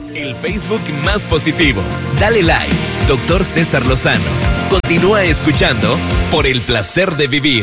El Facebook más positivo. Dale like, Dr. César Lozano. Continúa escuchando por el placer de vivir.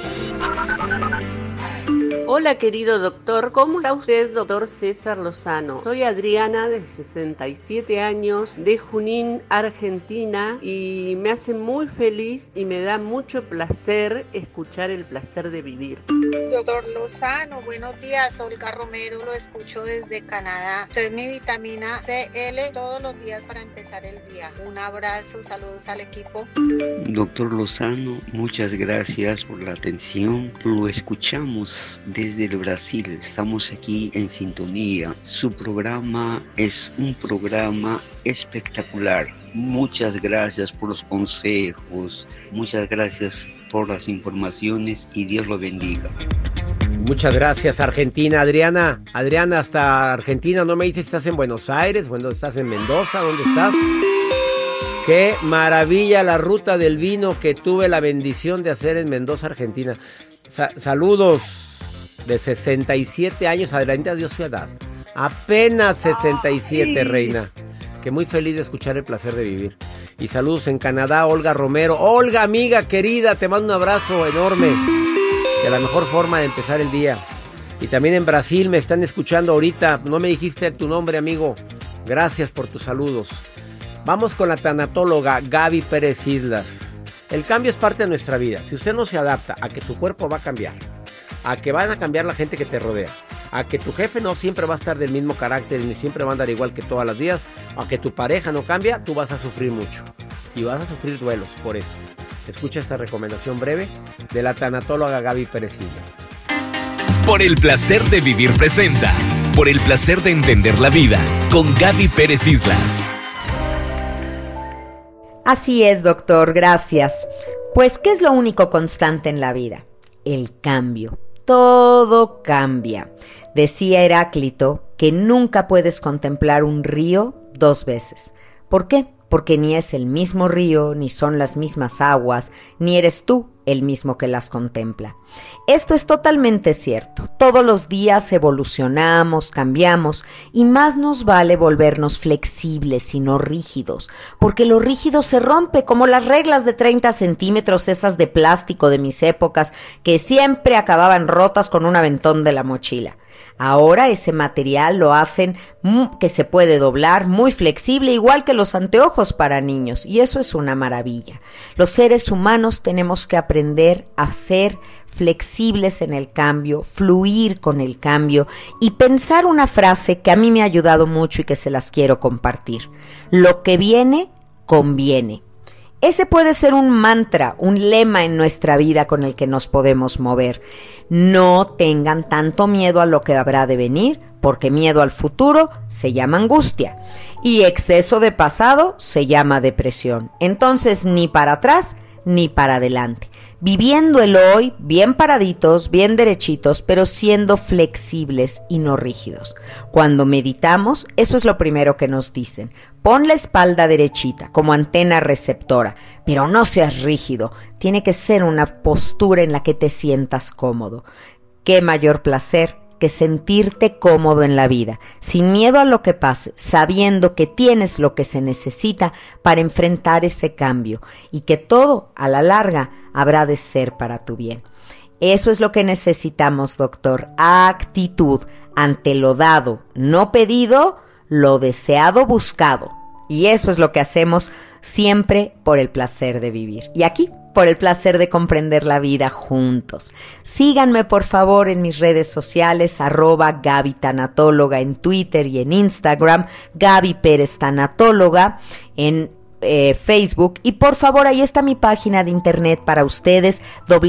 Hola querido doctor, ¿cómo está usted, doctor César Lozano? Soy Adriana, de 67 años, de Junín, Argentina, y me hace muy feliz y me da mucho placer escuchar el placer de vivir. Doctor Lozano, buenos días, Olga Romero, lo escucho desde Canadá. Usted es mi vitamina CL todos los días para empezar el día. Un abrazo, saludos al equipo. Doctor Lozano, muchas gracias por la atención. Lo escuchamos desde el Brasil, estamos aquí en sintonía. Su programa es un programa espectacular. Muchas gracias por los consejos, muchas gracias por las informaciones y Dios lo bendiga. Muchas gracias, Argentina. Adriana, hasta Argentina, no me dices si estás en Buenos Aires, bueno, estás en Mendoza, ¿dónde estás? Qué maravilla la ruta del vino que tuve la bendición de hacer en Mendoza, Argentina. Saludos. De 67 años, Adriana dio su edad. Apenas 67, reina. Que muy feliz de escuchar el placer de vivir. Y saludos en Canadá, Olga Romero. Olga, amiga querida, te mando un abrazo enorme. De la mejor forma de empezar el día. Y también en Brasil me están escuchando ahorita. No me dijiste tu nombre, amigo. Gracias por tus saludos. Vamos con la tanatóloga Gaby Pérez Islas. El cambio es parte de nuestra vida. Si usted no se adapta a que su cuerpo va a cambiar, a que van a cambiar la gente que te rodea, a que tu jefe no siempre va a estar del mismo carácter ni siempre va a andar igual que todos los días, a que tu pareja no cambia, tú vas a sufrir mucho y vas a sufrir duelos por eso. Escucha esta recomendación breve de la tanatóloga Gaby Pérez Islas. Por el placer de vivir presenta Por el placer de entender la vida con Gaby Pérez Islas. Así es, doctor, gracias. Pues, ¿qué es lo único constante en la vida? El cambio. Todo cambia. Decía Heráclito que nunca puedes contemplar un río dos veces. ¿Por qué? Porque ni es el mismo río, ni son las mismas aguas, ni eres tú el mismo que las contempla. Esto es totalmente cierto. Todos los días evolucionamos, cambiamos, y más nos vale volvernos flexibles y no rígidos, porque lo rígido se rompe, como las reglas de 30 centímetros, esas de plástico de mis épocas, que siempre acababan rotas con un aventón de la mochila. Ahora ese material lo hacen que se puede doblar, muy flexible, igual que los anteojos para niños, y eso es una maravilla. Los seres humanos tenemos que aprender a ser flexibles en el cambio, fluir con el cambio y pensar una frase que a mí me ha ayudado mucho y que se las quiero compartir. Lo que viene, conviene. Ese puede ser un mantra, un lema en nuestra vida con el que nos podemos mover. No tengan tanto miedo a lo que habrá de venir, porque miedo al futuro se llama angustia y exceso de pasado se llama depresión. Entonces, ni para atrás ni para adelante. Viviendo el hoy, bien paraditos, bien derechitos, pero siendo flexibles y no rígidos. Cuando meditamos, eso es lo primero que nos dicen. Pon la espalda derechita, como antena receptora, pero no seas rígido. Tiene que ser una postura en la que te sientas cómodo. Qué mayor placer que sentirte cómodo en la vida, sin miedo a lo que pase, sabiendo que tienes lo que se necesita para enfrentar ese cambio y que todo, a la larga, habrá de ser para tu bien. Eso es lo que necesitamos, doctor. Actitud ante lo dado, no pedido, lo deseado, buscado. Y eso es lo que hacemos siempre por el placer de vivir. Y aquí, por el placer de comprender la vida juntos. Síganme, por favor, en mis redes sociales, @Gaby Tanatóloga en Twitter y en Instagram, Gaby Pérez Tanatóloga en Facebook, y por favor, ahí está mi página de internet para ustedes,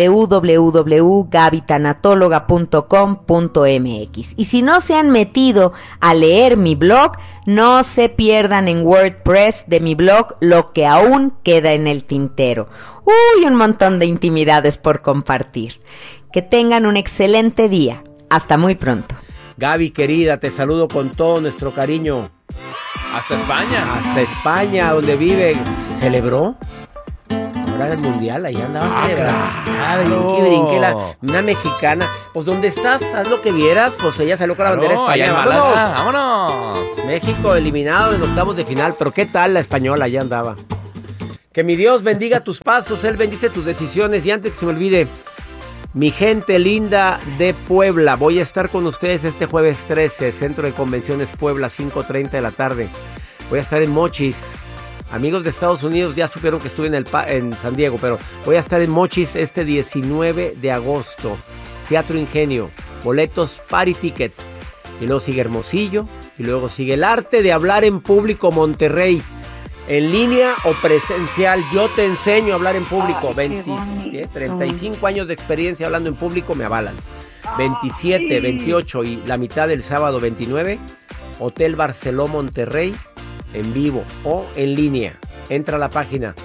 www.gabytanatóloga.com.mx. Y si no se han metido a leer mi blog, no se pierdan en WordPress de mi blog lo que aún queda en el tintero. Un montón de intimidades por compartir. Que tengan un excelente día. Hasta muy pronto. Gaby, querida, te saludo con todo nuestro cariño. Hasta España. Hasta España, donde vive. ¿Celebró? Ahora el mundial, ahí andaba celebrando. Brinque, una mexicana. Pues donde estás, haz lo que vieras. Pues ella salió con la bandera española. ¡Vámonos! México eliminado en octavos de final. Pero qué tal la española, allá andaba. Que mi Dios bendiga tus pasos, Él bendice tus decisiones. Y antes que se me olvide, mi gente linda de Puebla, voy a estar con ustedes este jueves 13, Centro de Convenciones Puebla, 5:30 de la tarde. Voy a estar en Mochis. Amigos de Estados Unidos ya supieron que estuve en San Diego, pero voy a estar en Mochis este 19 de agosto. Teatro Ingenio, boletos Party Ticket. Y luego sigue Hermosillo, y luego sigue el arte de hablar en público Monterrey. En línea o presencial, yo te enseño a hablar en público. 35 años de experiencia hablando en público me avalan. 27, 28 y la mitad del sábado 29, Hotel Barceló Monterrey, en vivo o en línea. Entra a la página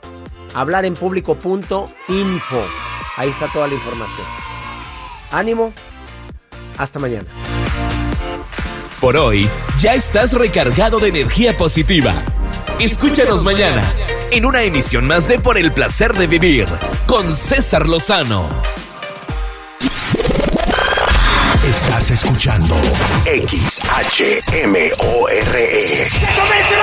hablarenpublico.info. Ahí está toda la información. Ánimo, hasta mañana. Por hoy, ya estás recargado de energía positiva. Escúchanos mañana en una emisión más de Por el Placer de Vivir con César Lozano. Estás escuchando XHMORE.